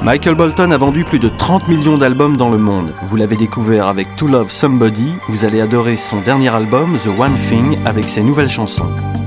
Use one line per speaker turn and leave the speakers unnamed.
Michael Bolton a vendu plus de 30 millions d'albums dans le monde. Vous l'avez découvert avec To Love Somebody, vous allez adorer son dernier album, The One Thing, avec ses nouvelles chansons.